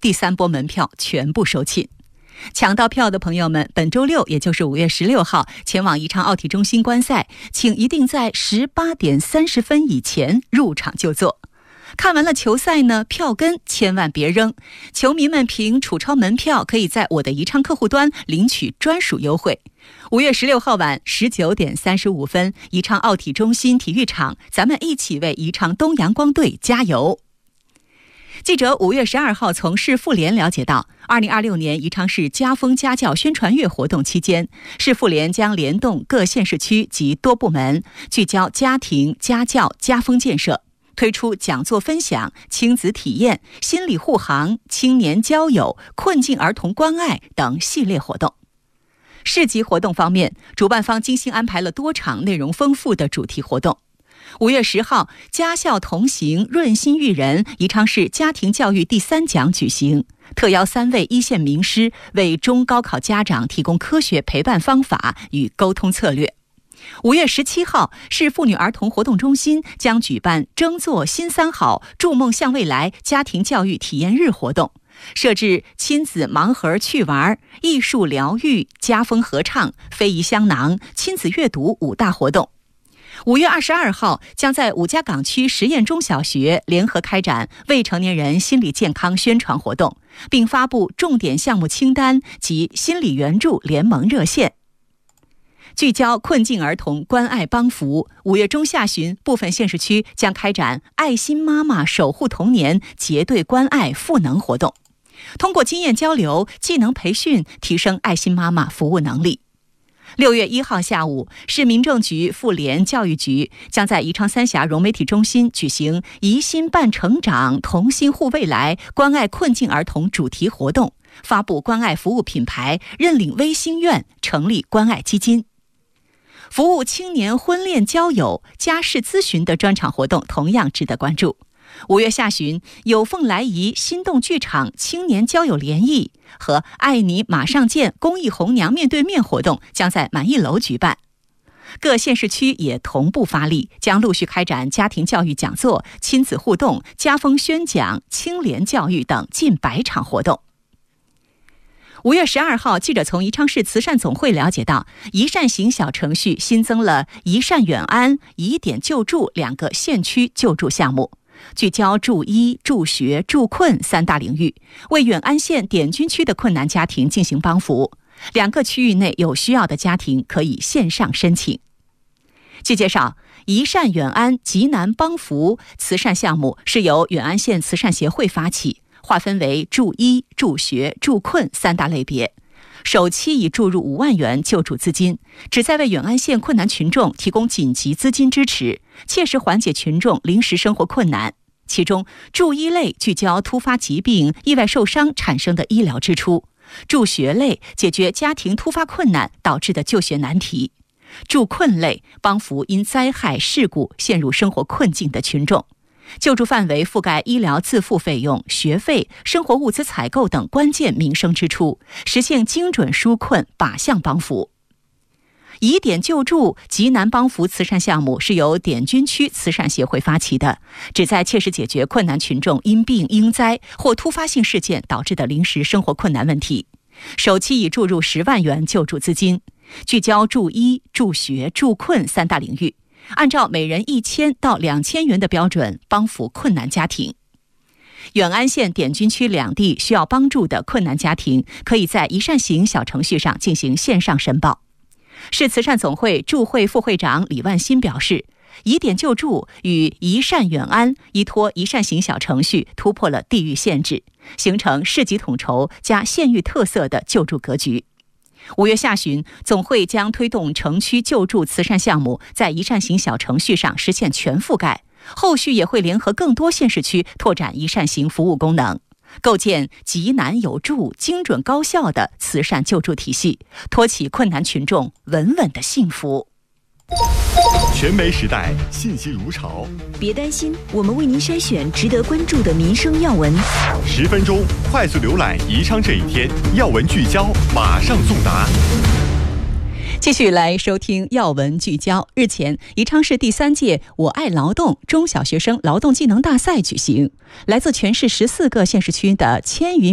第3波门票全部售罄。抢到票的朋友们，本周六，也就是5月16号，前往宜昌奥体中心观赛，请一定在18点30分以前入场就座。看完了球赛呢，票根千万别扔。球迷们凭储超门票，可以在我的宜昌客户端领取专属优惠。5月16号晚19点35分，宜昌奥体中心体育场，咱们一起为宜昌东阳光队加油。记者5月12号从市妇联了解到，2026年宜昌市家风家教宣传月活动期间，市妇联将联动各县市区及多部门，聚焦家庭、家教、家风建设，推出讲座分享、亲子体验、心理护航、青年交友、困境儿童关爱等系列活动。市级活动方面，主办方精心安排了多场内容丰富的主题活动。5月10号，家校同行润心育人宜昌市家庭教育第3讲举行，特邀3位一线名师为中高考家长提供科学陪伴方法与沟通策略。5月17号，市妇女儿童活动中心将举办争做新3好筑梦向未来家庭教育体验日活动，设置亲子盲盒趣玩、艺术疗愈、家风合唱、非遗香囊、亲子阅读5大活动。5月22号，将在五家港区实验中小学联合开展未成年人心理健康宣传活动，并发布重点项目清单及心理援助联盟热线。聚焦困境儿童关爱帮扶，5月中下旬，部分县市区将开展爱心妈妈守护童年结对关爱赋能活动，通过经验交流、技能培训，提升爱心妈妈服务能力。6月1号下午，市民政局妇联教育局将在宜昌三峡融媒体中心举行宜心伴成长、同心护未来、关爱困境儿童主题活动，发布关爱服务品牌，认领微心愿，成立关爱基金。服务青年婚恋交友、家事咨询的专场活动同样值得关注。5月下旬，有凤来仪心动剧场青年交友联谊和爱你马上见公益红娘面对面活动将在满意楼举办。各县市区也同步发力，将陆续开展家庭教育讲座、亲子互动、家风宣讲、青联教育等近100场活动。5月12号，记者从宜昌市慈善总会了解到，宜善行小程序新增了宜善远安、宜点救助2个县区救助项目，聚焦助医、助学、助困3大领域，为远安县点军区的困难家庭进行帮扶。2个区域内有需要的家庭可以线上申请。据介绍，宜善远安极难帮扶慈善项目是由远安县慈善协会发起，划分为助医、助学、助困3大类别，首期已注入5万元救助资金，旨在为远安县困难群众提供紧急资金支持，切实缓解群众临时生活困难。其中，助医类聚焦突发疾病、意外受伤产生的医疗支出；助学类解决家庭突发困难导致的就学难题；助困类帮扶因灾害事故陷入生活困境的群众。救助范围覆盖医疗自付费用、学费、生活物资采购等关键民生支出，实现精准纾困、靶向帮扶。宜点救助极难帮扶慈善项目是由点军区慈善协会发起的，旨在切实解决困难群众因病因灾或突发性事件导致的临时生活困难问题。首期已注入10万元救助资金，聚焦助医、助学、助困3大领域，按照每人1000到2000元的标准帮扶困难家庭。远安县点军区2地需要帮助的困难家庭，可以在宜善行小程序上进行线上申报。市慈善总会助会副会长李万新表示，宜点救助与宜善远安依托宜善行小程序突破了地域限制，形成市级统筹加县域特色的救助格局。5月下旬，总会将推动城区救助慈善项目在宜善行小程序上实现全覆盖，后续也会联合更多县市区拓展宜善行服务功能，构建极难有助、精准高效的慈善救助体系，托起困难群众稳稳的幸福。 全媒时代，信息如潮， 别担心，我们为您筛选值得关注的民生要闻 ，10分钟快速浏览宜昌这一天，要闻聚焦，马上送达。 继续来收听要闻聚焦。日前，宜昌市第3届我爱劳动中小学生劳动技能大赛举行，来自全市14个县市区的1000余